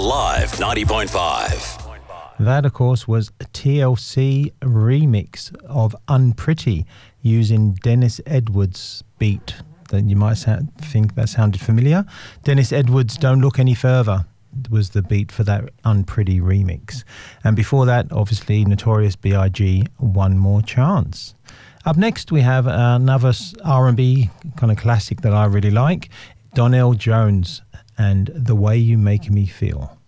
Alive 90.5. That, of course, was a TLC remix of Unpretty using Dennis Edwards' beat. That you might think that sounded familiar. Dennis Edwards' Don't Look Any Further was the beat for that Unpretty remix. And before that, obviously, Notorious B.I.G., One More Chance. Up next, we have another R&B kind of classic that I really like, Donell Jones and The Way You Make Me Feel.